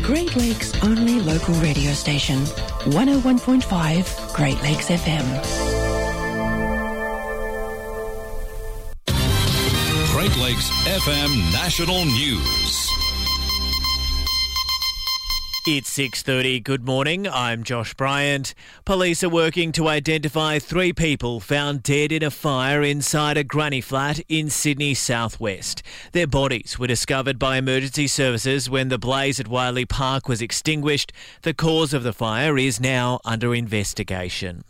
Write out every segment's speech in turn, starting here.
Great Lakes' only local radio station, 101.5 Great Lakes FM. Great Lakes FM National News. It's 6:30. Good morning. I'm Josh Bryant. Police are working to identify 3 people found dead in a fire inside a granny flat in Sydney southwest. Their bodies were discovered by emergency services when the blaze at Wiley Park was extinguished. The cause of the fire is now under investigation.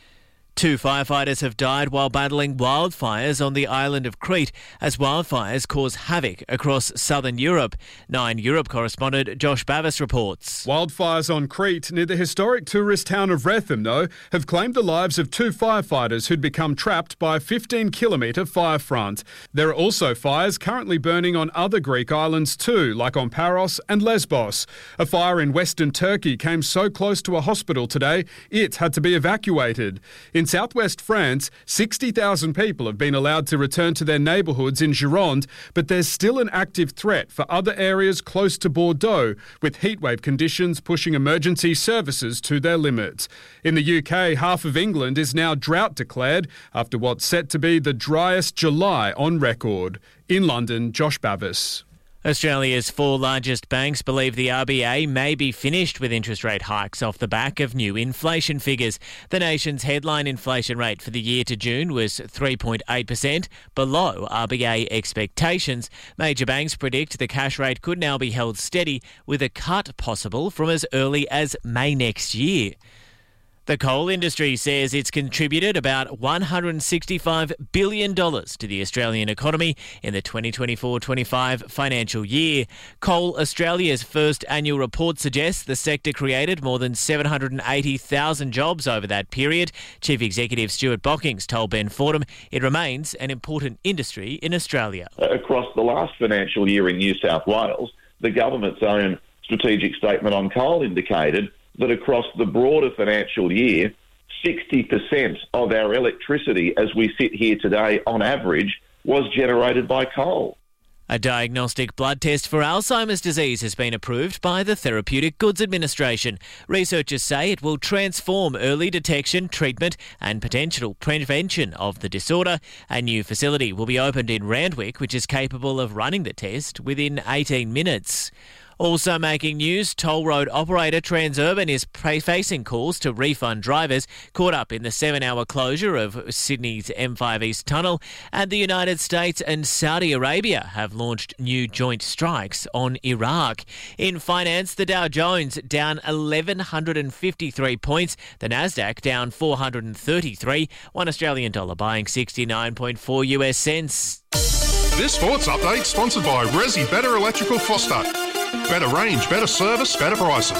2 firefighters have died while battling wildfires on the island of Crete as wildfires cause havoc across southern Europe. 9 Europe correspondent Josh Bavis reports. Wildfires on Crete near the historic tourist town of Rethym, though, have claimed the lives of 2 firefighters who'd become trapped by a 15-kilometre fire front. There are also fires currently burning on other Greek islands too, like on Paros and Lesbos. A fire in western Turkey came so close to a hospital today, it had to be evacuated. In southwest France, 60,000 people have been allowed to return to their neighbourhoods in Gironde, but there's still an active threat for other areas close to Bordeaux, with heatwave conditions pushing emergency services to their limits. In the UK, half of England is now drought declared after what's set to be the driest July on record. In London, Josh Bavis. Australia's 4 largest banks believe the RBA may be finished with interest rate hikes off the back of new inflation figures. The nation's headline inflation rate for the year to June was 3.8%, below RBA expectations. Major banks predict the cash rate could now be held steady, with a cut possible from as early as May next year. The coal industry says it's contributed about $165 billion to the Australian economy in the 2024-25 financial year. Coal Australia's first annual report suggests the sector created more than 780,000 jobs over that period. Chief Executive Stuart Bockings told Ben Fordham it remains an important industry in Australia. Across the last financial year in New South Wales, the government's own strategic statement on coal indicated that across the broader financial year, 60% of our electricity as we sit here today on average was generated by coal. A diagnostic blood test for Alzheimer's disease has been approved by the Therapeutic Goods Administration. Researchers say it will transform early detection, treatment and potential prevention of the disorder. A new facility will be opened in Randwick, which is capable of running the test within 18 minutes. Also making news, toll road operator Transurban is facing calls to refund drivers caught up in the 7-hour closure of Sydney's M5 East Tunnel, and the United States and Saudi Arabia have launched new joint strikes on Iraq. In finance, the Dow Jones down 1,153 points, the Nasdaq down 433, $1 Australian dollar buying 69.4 US cents. This sports update sponsored by Resi Better Electrical Froster. Better range, better service, better prices.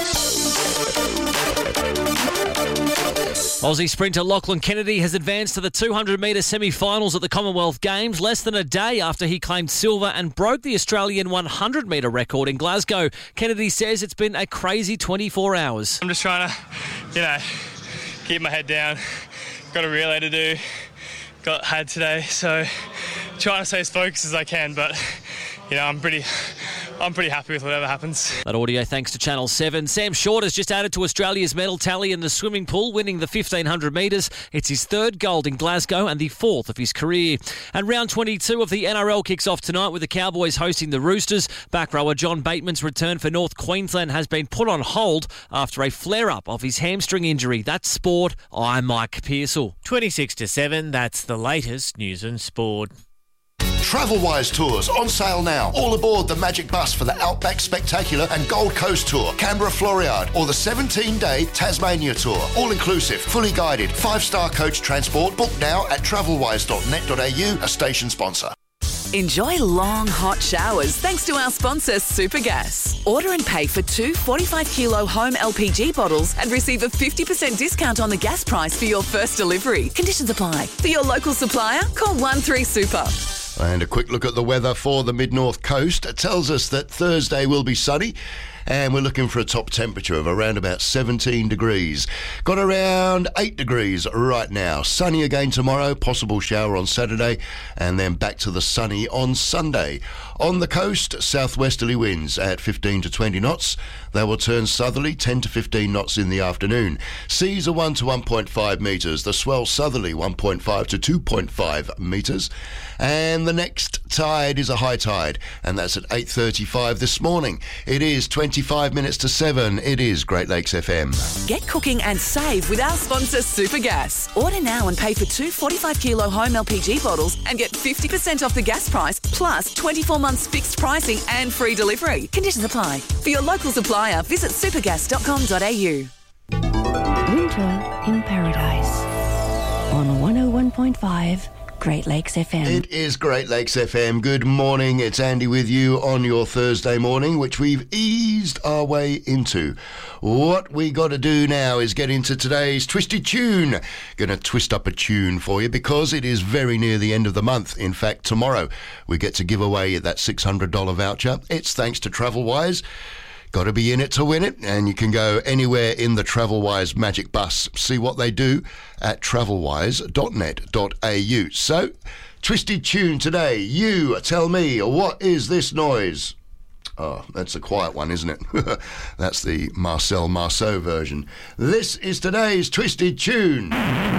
Aussie sprinter Lachlan Kennedy has advanced to the 200-metre semi-finals at the Commonwealth Games less than a day after he claimed silver and broke the Australian 100-metre record in Glasgow. Kennedy says it's been a crazy 24 hours. I'm just trying to, keep my head down. Got a relay to do. Had today, so trying to stay as focused as I can, but I'm pretty happy with whatever happens. That audio thanks to Channel 7. Sam Short has just added to Australia's medal tally in the swimming pool, winning the 1,500 metres. It's his 3rd gold in Glasgow and the 4th of his career. And round 22 of the NRL kicks off tonight with the Cowboys hosting the Roosters. Back rower John Bateman's return for North Queensland has been put on hold after a flare-up of his hamstring injury. That's sport. I'm Mike Pearsall. 26-7, that's the latest news and sport. Travelwise Tours on sale now. All aboard the Magic Bus for the Outback Spectacular and Gold Coast Tour, Canberra Floriade, or the 17-day Tasmania Tour. All inclusive, fully guided, 5-star coach transport. Book now at travelwise.net.au, a station sponsor. Enjoy long, hot showers thanks to our sponsor, Supergas. Order and pay for 2 45-kilo home LPG bottles and receive a 50% discount on the gas price for your first delivery. Conditions apply. For your local supplier, call 13-SUPER. And a quick look at the weather for the mid-north coast. It tells us that Thursday will be sunny and we're looking for a top temperature of around about 17 degrees. Got around 8 degrees right now. Sunny again tomorrow, possible shower on Saturday, and then back to the sunny on Sunday. On the coast, southwesterly winds at 15 to 20 knots. They will turn southerly 10 to 15 knots in the afternoon. Seas are 1 to 1.5 metres. The swell southerly 1.5 to 2.5 metres. And the next tide is a high tide, and that's at 8:35 this morning. It is 25 minutes to 7. It is Great Lakes FM. Get cooking and save with our sponsor Supergas. Order now and pay for 2 45-kilo home LPG bottles and get 50% off the gas price, plus 24 months fixed pricing and free delivery. Conditions apply. For your local supplier, visit supergas.com.au. Winter in Paradise on 101.5 Great Lakes FM. It is Great Lakes FM. Good morning. It's Andy with you on your Thursday morning, which we've eased our way into. What we got to do now is get into today's Twisted Tune. Going to twist up a tune for you because it is very near the end of the month. In fact, tomorrow we get to give away that $600 voucher. It's thanks to TravelWise. Got to be in it to win it, and you can go anywhere in the TravelWise Magic Bus. See what they do at travelwise.net.au. So, Twisted Tune today. You tell me, what is this noise? Oh, that's a quiet one, isn't it? That's the Marcel Marceau version. This is today's Twisted Tune.